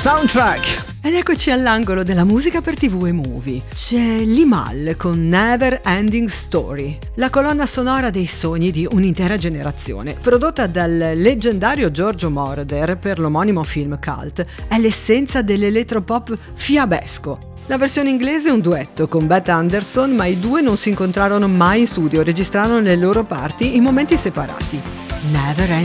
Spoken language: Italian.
Soundtrack. Ed eccoci all'angolo della musica per TV e movie. C'è Limahl con Never Ending Story, la colonna sonora dei sogni di un'intera generazione, prodotta dal leggendario Giorgio Moroder per l'omonimo film cult. È l'essenza dell'elettropop fiabesco. La versione inglese è un duetto con Beth Anderson, ma i due non si incontrarono mai in studio, registrarono le loro parti in momenti separati. Never Ending